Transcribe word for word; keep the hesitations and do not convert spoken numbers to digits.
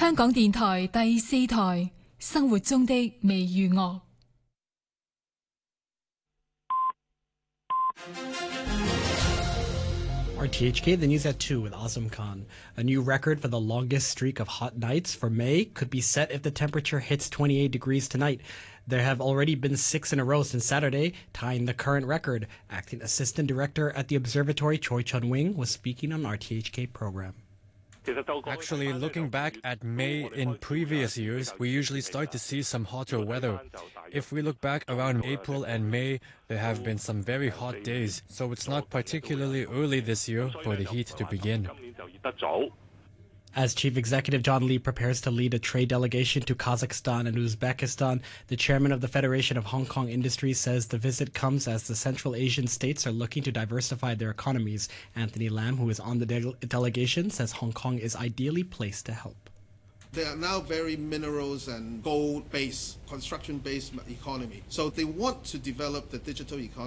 香港電台第四台生活中的微娛樂。 R T H K, the news at two with Azam Khan. A new record for the longest streak of hot nights for May could be set if the temperature hits twenty-eight degrees tonight. There have already been six in a row since Saturday, tying the current record. Acting Assistant Director at the Observatory, Choi Chun-wing, was speaking on R T H K program. Actually, looking back at May in previous years, we usually start to see some hotter weather. If we look back around April and May, there have been some very hot days, so it's not particularly early this year for the heat to begin. As Chief Executive John Lee prepares to lead a trade delegation to Kazakhstan and Uzbekistan, the chairman of the Federation of Hong Kong Industries says the visit comes as the Central Asian states are looking to diversify their economies. Anthony Lam, who is on the de- delegation, says Hong Kong is ideally placed to help. They are now very minerals and gold-based, construction-based economy. So they want to develop the digital economy.